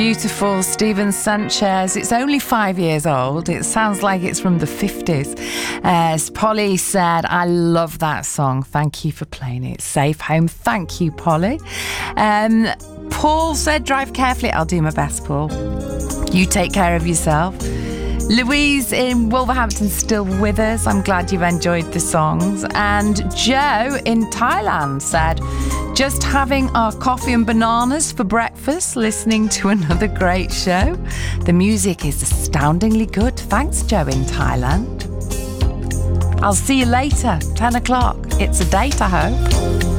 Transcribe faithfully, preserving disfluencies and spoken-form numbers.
Beautiful Steven Sanchez. It's only five years old. It sounds like it's from the fifties. As Polly said, I love that song. Thank you for playing it. Safe home. Thank you, Polly. Um, Paul said, drive carefully. I'll do my best, Paul. You take care of yourself. Louise in Wolverhampton's still with us. I'm glad you've enjoyed the songs. And Joe in Thailand said, just having our coffee and bananas for breakfast, listening to another great show. The music is astoundingly good. Thanks, Joe in Thailand. I'll see you later, ten o'clock. It's a date, I hope.